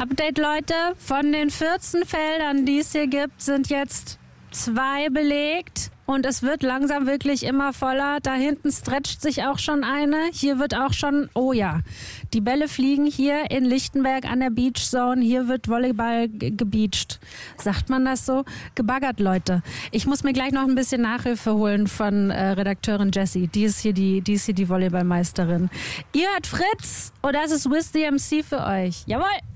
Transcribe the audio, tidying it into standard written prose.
Update, Leute. Von den 14 Feldern, die es hier gibt, sind jetzt 2 belegt. Und es wird langsam wirklich immer voller. Da hinten stretcht sich auch schon eine. Hier wird auch schon, oh ja, die Bälle fliegen hier in Lichtenberg an der Beachzone. Hier wird Volleyball gebeacht. Sagt man das so? Gebaggert, Leute. Ich muss mir gleich noch ein bisschen Nachhilfe holen von Redakteurin Jessie. Die ist hier die Volleyballmeisterin. Ihr hört Fritz und das ist Wiz the MC für euch. Jawohl!